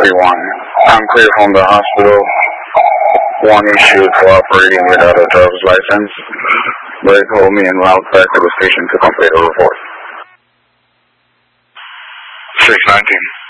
631. I'm clear from the hospital. One issue for operating without a driver's license. They told me and route back to the station to complete a report. 619.